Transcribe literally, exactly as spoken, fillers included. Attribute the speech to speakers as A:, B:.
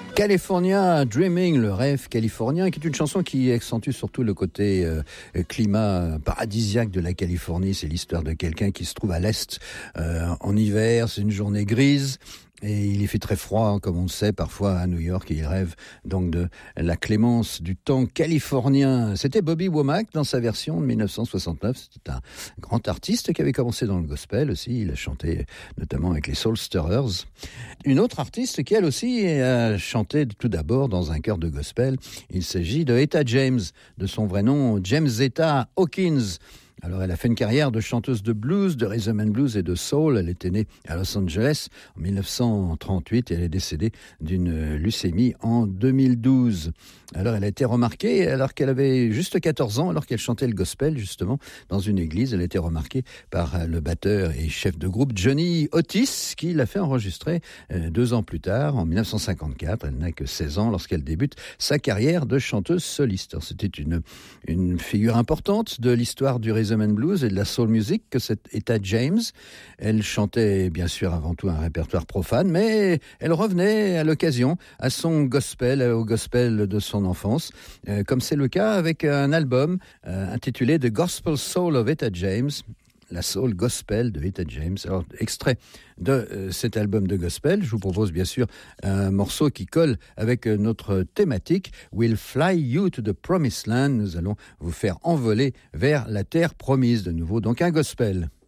A: California Dreaming, le rêve californien, qui est une chanson qui accentue surtout le côté euh, climat paradisiaque de la Californie. C'est l'histoire de quelqu'un qui se trouve à l'est euh, en hiver, c'est une journée grise. Et il y fait très froid, comme on le sait, parfois à New York, et il rêve donc de la clémence du temps californien. C'était Bobby Womack dans sa version de dix-neuf cent soixante-neuf. C'était un grand artiste qui avait commencé dans le gospel aussi. Il a chanté notamment avec les Soul Stirrers. Une autre artiste qui, elle aussi, a chanté tout d'abord dans un chœur de gospel. Il s'agit de Etta James, de son vrai nom, James Etta Hawkins. Alors, elle a fait une carrière de chanteuse de blues, de rhythm and blues et de soul. Elle était née à Los Angeles en dix-neuf cent trente-huit et elle est décédée d'une leucémie en deux mille douze. Alors, elle a été remarquée alors qu'elle avait juste quatorze ans, alors qu'elle chantait le gospel, justement, dans une église. Elle a été remarquée par le batteur et chef de groupe Johnny Otis, qui l'a fait enregistrer deux ans plus tard, en dix-neuf cent cinquante-quatre. Elle n'a que seize ans lorsqu'elle débute sa carrière de chanteuse soliste. Alors, c'était une, une figure importante de l'histoire du rhythm and blues et de la soul music que cette Etta James. Elle chantait bien sûr avant tout un répertoire profane, mais elle revenait à l'occasion à son gospel, au gospel de son enfance, euh, comme c'est le cas avec un album euh, intitulé The Gospel Soul of Etta James, la soul gospel de Etta James. Alors, extrait de euh, cet album de gospel, je vous propose bien sûr un morceau qui colle avec euh, notre thématique, We'll Fly You to the Promised Land. Nous allons vous faire envoler vers la terre promise de nouveau, donc un gospel.